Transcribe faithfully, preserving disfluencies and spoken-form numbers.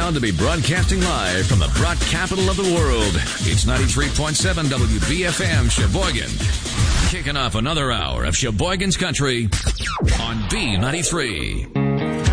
proud to be broadcasting live from the broad capital of the world. It's ninety-three point seven W B F M Sheboygan. Kicking off another hour of Sheboygan's Country on B ninety-three.